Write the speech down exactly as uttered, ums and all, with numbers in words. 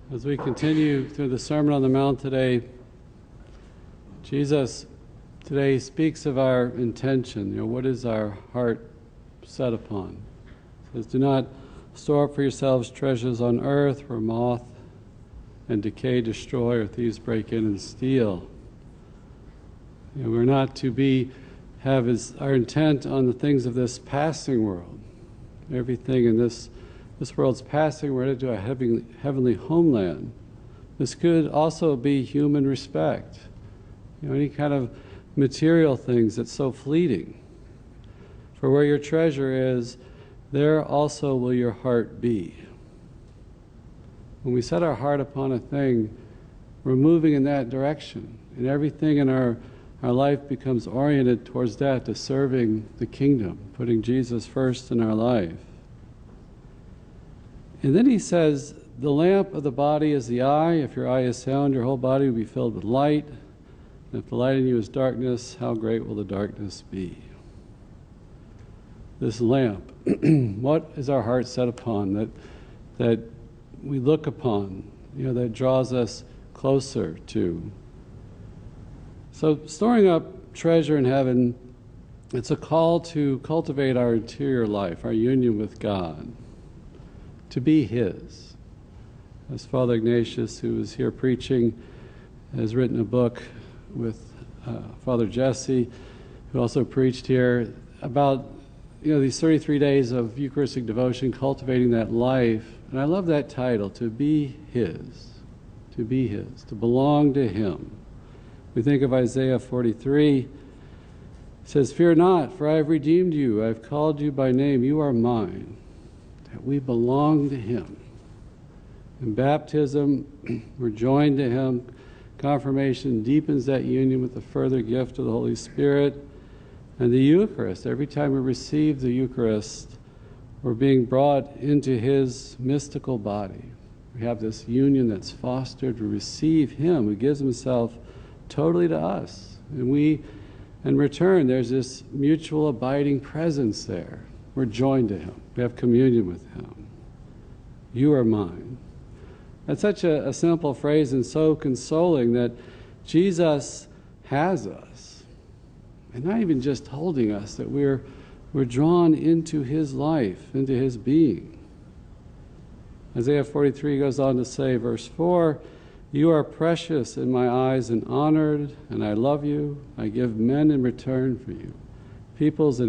As we continue through the Sermon on the Mount today, Jesus today speaks of our intention. You know, what is our heart set upon? He says, do not store up for yourselves treasures on earth where moth and decay destroy or thieves break in and steal. You know, we're not to be have as our intent on the things of this passing world. Everything in this this world's passing. We're headed to a heavenly, heavenly homeland. This could also be human respect. You know, any kind of material things that's so fleeting. For where your treasure is, there also will your heart be. When we set our heart upon a thing, we're moving in that direction, and everything in our our life becomes oriented towards that, to serving the kingdom, putting Jesus first in our life. And then he says, the lamp of the body is the eye. If your eye is sound, your whole body will be filled with light. And if the light in you is darkness, how great will the darkness be? This lamp, what is our heart set upon, that that we look upon, you know, that draws us closer to? So storing up treasure in heaven, it's a call to cultivate our interior life, our union with God, to be His. As Father Ignatius, who is here preaching, has written a book with uh, Father Jesse, who also preached here, about you know these thirty-three days of Eucharistic devotion, cultivating that life. And I love that title, to be His, to be His, to belong to Him. We think of Isaiah forty-three. It says, fear not, for I have redeemed you. I have called you by name. You are mine. That we belong to Him. In baptism, we're joined to Him. Confirmation deepens that union with the further gift of the Holy Spirit. And the Eucharist, every time we receive the Eucharist, we're being brought into His mystical body. We have this union that's fostered. We receive Him who gives Himself totally to us. And we, in return, there's this mutual abiding presence there. We're joined to Him. We have communion with Him. You are mine. That's such a, a simple phrase and so consoling, that Jesus has us. And not even just holding us, that we're, we're drawn into His life, into His being. Isaiah forty-three goes on to say, verse four, you are precious in my eyes and honored, and I love you. I give men in return for you, peoples and